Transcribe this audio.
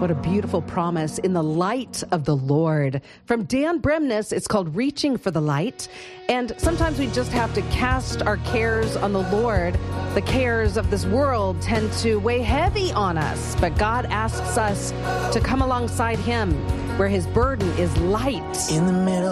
What a beautiful promise, in the light of the Lord. From Dan Bremnes, it's called Reaching for the Light. And sometimes we just have to cast our cares on the Lord. The cares of this world tend to weigh heavy on us, but God asks us to come alongside him where his burden is light. In the middle